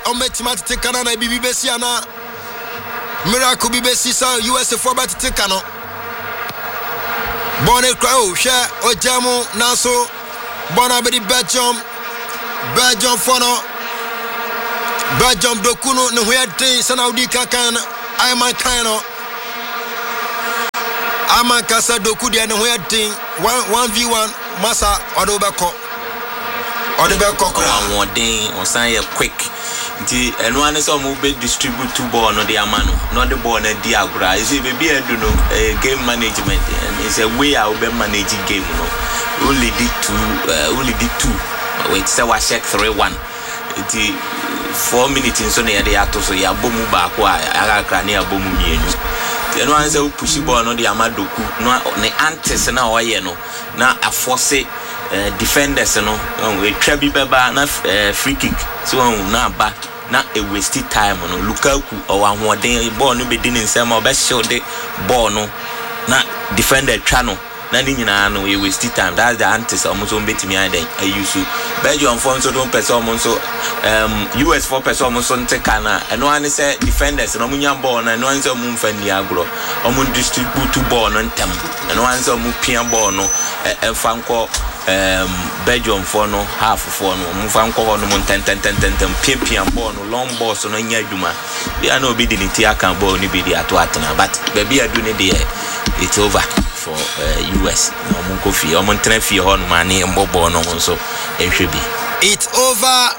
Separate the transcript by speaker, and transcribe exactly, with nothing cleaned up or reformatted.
Speaker 1: ometima tete kana na bibi besi ana miracle bi besi sa U S for ba tete kana Bonne crowd share ojamu naso bona be Belgium Belgium fono Belgium dokuno ne hoyade sanaudi kakan ay man kano ama kasa doku de ne hoyade one v one masa odo beko odo beko ko
Speaker 2: one day on say quick the anyone is almost be distribute to ball no the amano not the ball na di agura is it be do no game management and it's a way I will be managing game no only did two uh, only did two wait say we check three one the four minutes in so na dey ato so ya bomu ba ko aga kra na ya bomu mienu the anyone say push ball no the amadoku no ne antes na o ye no na aforce Uh, defenders no we try bi beba na uh, free kick so na ba na a waste time no Lukaku or ahoden ball no be din nsem o be shield ball no na defender twa no na ni nyina no we waste time. That's the antis almost on betimi and ayusu Belgium for so don't person almost um U S for person almost on take na and one say defenders no munya ball na no one say mu mfa ni agro o mu distribute ball no ntem and one say mu pia ball no e fa nko um Belgium for no half for no mu fa nko ho no mu ten ten ten ten pia pia ball no long ball so no nya adwuma we are no be the tia kan ball ni be the ato atena but baby adu ne dey it's over for uh, U S no mu ko fi o mu ntena fi ho no ma ne mbobo no so ehwe bi
Speaker 1: it's over